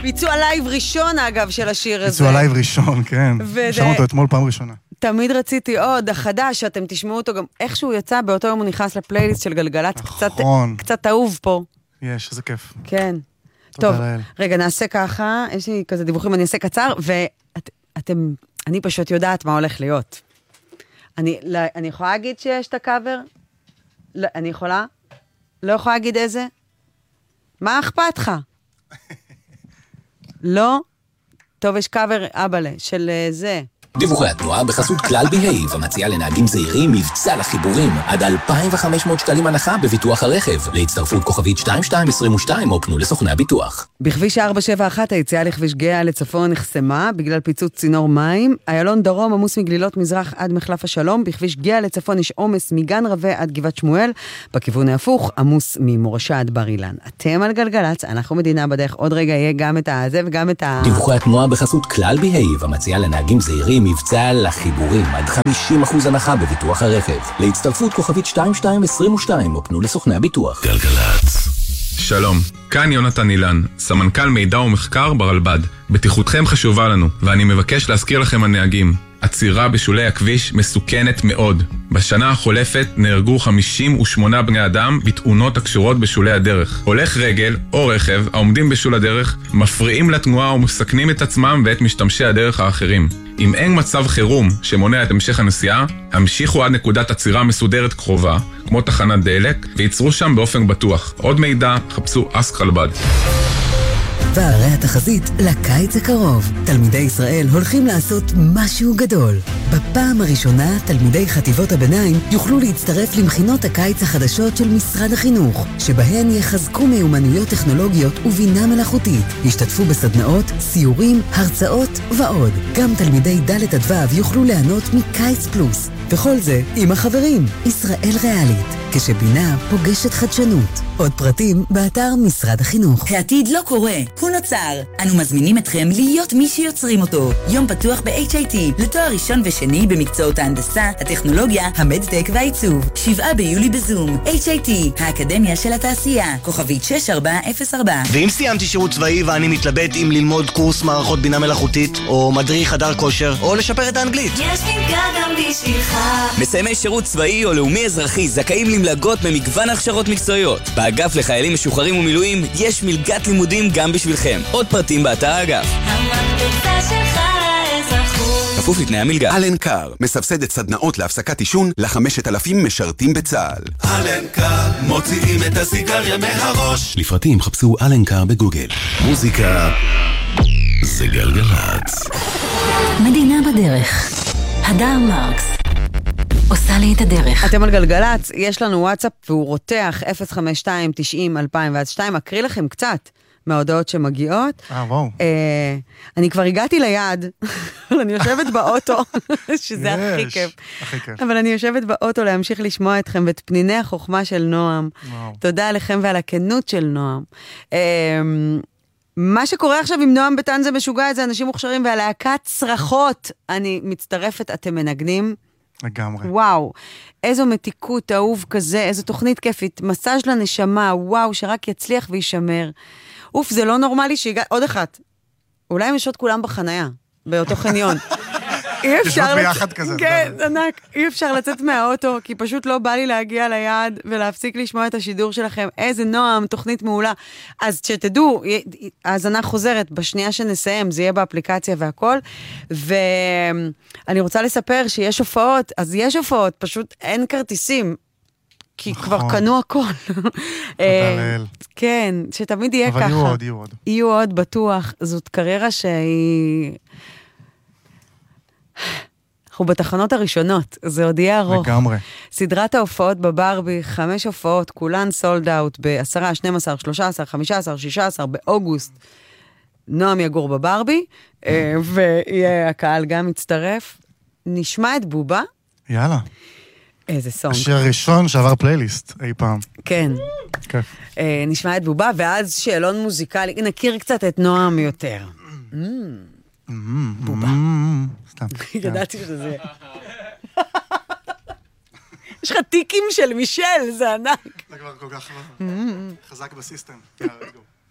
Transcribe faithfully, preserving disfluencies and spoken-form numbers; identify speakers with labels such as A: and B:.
A: ביצוע לייב ראשון, אגב, של השיר הזה.
B: ביצוע לייב ראשון, כן. שמענו אותו אתמול פעם ראשונה.
A: תמיד רציתי עוד, החדש, שאתם תשמעו אותו גם, איכשהו יצא, באותו יום הוא נכנס לפלייליסט של גלגלת,
B: נכון.
A: קצת אהוב פה.
B: יש, איזה כיף.
A: כן. טוב, רגע, נעשה ככה, יש לי כזה דיווחים, אני אעשה קצר, ואתם, אני פשוט יודעת מה הולך להיות. אני, אני יכולה להגיד שיש את הקאבר? אני יכולה? לא יכולה להגיד איזה? מה אכפת לך? לא? טוב, יש קאבר אבאלה של זה.
C: דיווחי התנועה בחסות כלל בהייב, המציעה לנהגים זהירים מבצע לחיבורים, עד אלפיים וחמש מאות שקלים הנחה בביטוח הרכב. להצטרפות כוכבית שתיים שתיים עשרים ושתיים או פנו לסוכני הביטוח.
A: בכביש ארבע שבע אחת היציאה לכביש גאה לצפון נחסמה בגלל פיצוץ צינור מים. איילון דרום עמוס מגלילות מזרח עד מחלף השלום. בכביש גאה לצפון יש עומס מגן רווה עד גבעת שמואל. בכיוון ההפוך עמוס ממורשה עד בר אילן. אתם על גלגלץ, אנחנו מדינה בדרך. עוד רגע יהיה גם את הזה וגם את ה...
C: דיווחי התנועה בחסות כלל בהייב, המציעה לנהגים זהירים מבצע לחיבורים עד חמישים אחוז הנחה בביטוח הרכב. להצטרפות כוכבית שתיים שתיים עשרים ושתיים או פנו לסוכני הביטוח.
D: גלגלץ. שלום, כאן יונתן אילן, סמנכ"ל מידע ומחקר ברלב"ד. בטיחותכם חשובה לנו, ואני מבקש להזכיר לכם הנהגים. עצירה בשולי הכביש מסוכנת מאוד. בשנה החולפת נהרגו חמישים ושמונה בני אדם בתאונות הקשורות בשולי הדרך. הולך רגל או רכב העומדים בשול הדרך מפריעים לתנועה ומסכנים את עצמם ואת משתמשי הדרך האחרים. אם אין מצב חירום שמונע את המשך הנסיעה, המשיכו עד נקודת עצירה מסודרת קרובה, כמו תחנת דלק, וייצרו שם באופן בטוח. עוד מידע, חפשו אסק רלב"ד.
E: והרי התחזית לקיץ הקרוב. תלמידי ישראל הולכים לעשות משהו גדול. בפעם הראשונה, תלמידי חטיבות הביניים יוכלו להצטרף למכינות הקיץ החדשות של משרד החינוך, שבהן יחזקו מיומנויות טכנולוגיות ובינה מלאכותית. ישתתפו בסדנאות, סיורים, הרצאות ועוד. גם תלמידי ד' עד ו' יוכלו ליהנות מקיץ פלוס. וכל זה עם החברים. ישראל ריאלית. כשבינה פוגשת חדשנות. עוד פרטים באתר משרד החינוך.
F: העתיד לא קורה, הוא נוצר. אנו מזמינים אתכם להיות מי שיוצרים אותו. יום פתוח ב-אייץ' איי טי, לתואר ראשון ושני במקצועות ההנדסה, הטכנולוגיה, המדטק והעיצוב. שבעה ביולי בזום. אייץ' איי טי, האקדמיה של התעשייה. כוכבית שש ארבע אפס ארבע.
G: ואם סיימתי שירות צבאי ואני מתלבט אם ללמוד קורס מערכות בינה מלאכותית, או מדריך חדר כושר, או לשפר את האנגלית.
H: יש מלגה גם בשבילך.
I: מסיימי שירות צבאי או לאומי אזרחי זכאים למלגות במגוון הכשרות מקצועיות. באגף לחיילים משוחררים ומילואים יש מלגת לימודים גם בשבילכם. עוד פרטים באתר האגף.
H: המקפצה שלך לאזרחות.
I: כפוף לתנאי המלגה.
J: אלנקר מסבסדת סדנאות להפסקת עישון לחמשת אלפים משרתים בצה"ל.
K: אלנקר מוציאים את הסיגריה מהראש.
J: לפרטים חפשו אלנקר בגוגל.
D: מוזיקה זה גלגלץ.
L: מדינה בדרך. הדר מרקס עושה לי את הדרך.
A: אתם על גלגלץ, יש לנו וואטסאפ והוא רותח אפס חמש שתיים תשעים אלפיים שתיים. אקריא לכם קצת מההודעות שמגיעות.
B: אה, וואו.
A: אה, אני כבר הגעתי ליעד, אבל אני יושבת באוטו, שזה הכי כיף.
B: הכי כיף.
A: אבל אני יושבת באוטו להמשיך לשמוע אתכם ואת פניני החוכמה של נועם.
B: וואו.
A: תודה עליכם ועל הכנות של נועם. אה, מה שקורה עכשיו עם נועם בטן זה משוגע, זה אנשים מוכשרים והלהקת צרחות. אני מצטרפת, אתם מנגנים.
B: לגמרי.
A: וואו, איזו מתיקות, אהוב כזה, איזו תוכנית כיפית, מסאז' לנשמה, וואו, שרק יצליח וישמר. אוף, זה לא נורמלי שהגע... עוד אחת. אולי הם ישות כולם בחנייה, באותו חניון. אי אפשר...
B: ביחד כזה.
A: כן, ענק. אי אפשר לצאת מהאוטו, כי פשוט לא בא לי להגיע ליעד ולהפסיק לשמוע את השידור שלכם. איזה נועם, תוכנית מעולה. אז שתדעו, האזנה חוזרת, בשנייה שנסיים, זה יהיה באפליקציה והכל. ואני רוצה לספר שיש הופעות, אז יש הופעות, פשוט אין כרטיסים. כי כבר קנו הכל. כן, שתמיד יהיה ככה.
B: אבל יהיו עוד, יהיו עוד.
A: יהיו עוד, בטוח. זאת קריירה שהיא... אנחנו בתחנות הראשונות, זה עוד יהיה ארוך.
B: לגמרי.
A: סדרת ההופעות בברבי, חמש הופעות, כולן סולד אאוט, ב-עשרה, שנים עשר, שלושה עשר, חמישה עשר, שישה עשר, באוגוסט. נועם יגור בברבי, ויהיה הקהל גם מצטרף. נשמע את בובה.
B: יאללה.
A: איזה סונג.
B: השיר הראשון שעבר פלייליסט אי פעם.
A: כן.
B: כיף.
A: נשמע את בובה, ואז שאלון מוזיקלי, נכיר קצת את נועם יותר. בובה. סתם. ידעתי שזה... יש לך טיקים של מישל, זה ענק.
B: זה כבר כל כך חזק בסיסטם. יאללה, let's go.